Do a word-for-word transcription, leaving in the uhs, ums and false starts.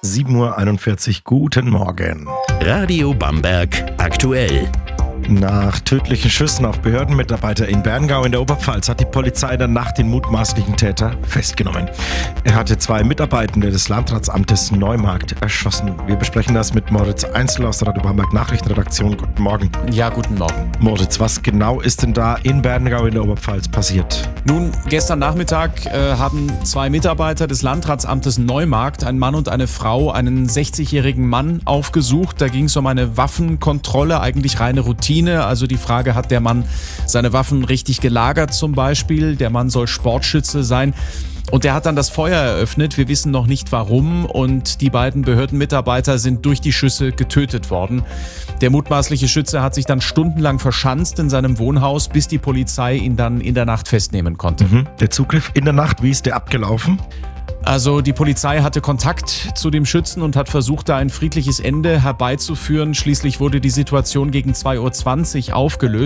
sieben Uhr einundvierzig. Guten Morgen. Radio Bamberg aktuell. Nach tödlichen Schüssen auf Behördenmitarbeiter in Berngau in der Oberpfalz hat die Polizei in der Nacht den mutmaßlichen Täter festgenommen. Er hatte zwei Mitarbeitende des Landratsamtes Neumarkt erschossen. Wir besprechen das mit Moritz Einzel aus der Radio Bamberg Nachrichtenredaktion. Guten Morgen. Ja, guten Morgen. Moritz, was genau ist denn da in Berngau in der Oberpfalz passiert? Nun, gestern Nachmittag äh, haben zwei Mitarbeiter des Landratsamtes Neumarkt, ein Mann und eine Frau, einen sechzigjährigen Mann aufgesucht. Da ging es um eine Waffenkontrolle, eigentlich reine Routine. Also die Frage, hat der Mann seine Waffen richtig gelagert zum Beispiel? Der Mann soll Sportschütze sein. Und der hat dann das Feuer eröffnet. Wir wissen noch nicht warum. Und die beiden Behördenmitarbeiter sind durch die Schüsse getötet worden. Der mutmaßliche Schütze hat sich dann stundenlang verschanzt in seinem Wohnhaus, bis die Polizei ihn dann in der Nacht festnehmen konnte. Mhm. Der Zugriff in der Nacht, wie ist der abgelaufen? Also die Polizei hatte Kontakt zu dem Schützen und hat versucht, da ein friedliches Ende herbeizuführen. Schließlich wurde die Situation gegen zwei Uhr zwanzig aufgelöst.